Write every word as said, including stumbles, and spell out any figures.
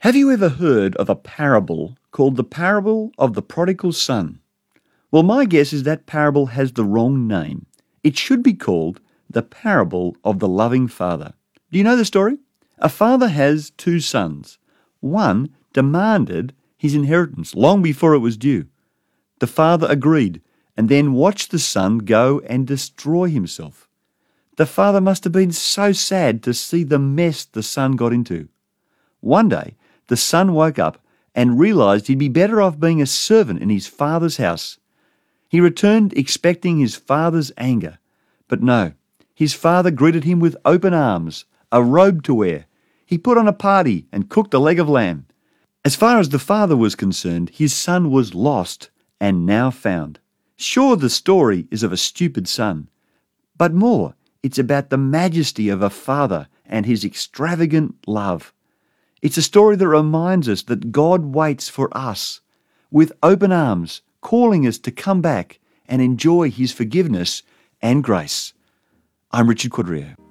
Have you ever heard of a parable called the parable of the prodigal son? Well, my guess is that parable has the wrong name. It should be called the parable of the loving father. Do you know the story? A father has two sons. One demanded his inheritance long before it was due. The father agreed and then watched the son go and destroy himself. The father must have been so sad to see the mess the son got into. One day, the son woke up and realized he'd be better off being a servant in his father's house. He returned expecting his father's anger, but no, his father greeted him with open arms, a robe to wear. He put on a party and cooked a leg of lamb. As far as the father was concerned, his son was lost and now found. Sure, the story is of a stupid son, but more, it's about the majesty of a father and his extravagant love. It's a story that reminds us that God waits for us with open arms, calling us to come back and enjoy his forgiveness and grace. I'm Richard Quadrio.